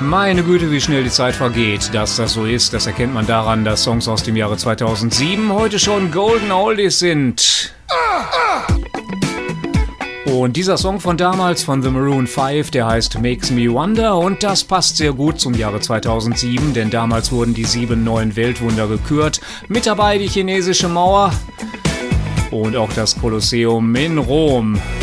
Meine Güte, wie schnell die Zeit vergeht. Dass das so ist, das erkennt man daran, dass Songs aus dem Jahre 2007 heute schon Golden Oldies sind. Und dieser Song von damals von The Maroon 5, der heißt Makes Me Wonder, und das passt sehr gut zum Jahre 2007, denn damals wurden die 7 neuen Weltwunder gekürt. Mit dabei die chinesische Mauer und auch das Kolosseum in Rom.